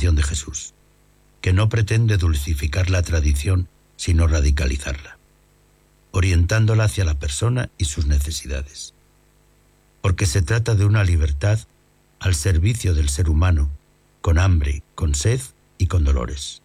predicación de Jesús, que no pretende dulcificar la tradición, sino radicalizarla, orientándola hacia la persona y sus necesidades. Porque se trata de una libertad al servicio del ser humano, con hambre, con sed y con dolores.